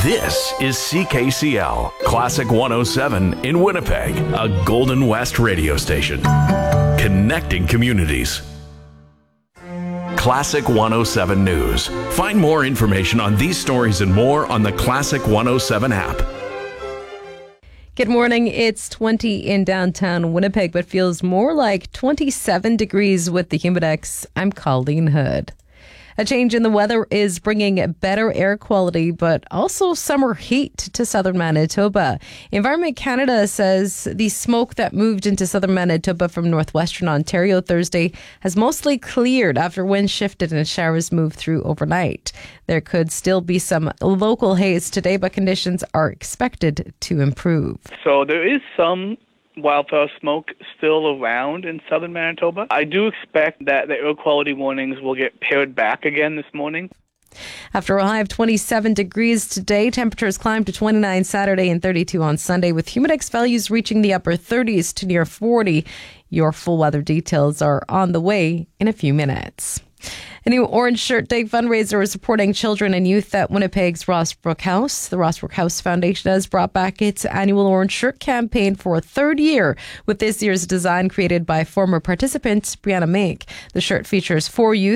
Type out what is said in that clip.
This is CKCL, Classic 107 in Winnipeg, a Golden West radio station. Connecting communities. Classic 107 News. Find more information on these stories and more on the Classic 107 app. Good morning. It's 20 in downtown Winnipeg, but feels more like 27 degrees with the Humidex. I'm Colleen Hood. A change in the weather is bringing better air quality, but also summer heat to southern Manitoba. Environment Canada says the smoke that moved into southern Manitoba from northwestern Ontario Thursday has mostly cleared after winds shifted and showers moved through overnight. There could still be some local haze today, but conditions are expected to improve. So there is some wildfire smoke still around in southern Manitoba. I do expect that the air quality warnings will get pared back again this morning. After a high of 27 degrees today, temperatures climbed to 29 Saturday and 32 on Sunday, with Humidex values reaching the upper 30s to near 40. Your full weather details are on the way in a few minutes. A new Orange Shirt Day fundraiser is supporting children and youth at Winnipeg's Rossbrook House. The Rossbrook House Foundation has brought back its annual Orange Shirt campaign for a third year, with this year's design created by former participant Brianna Mink. The shirt features 4 youth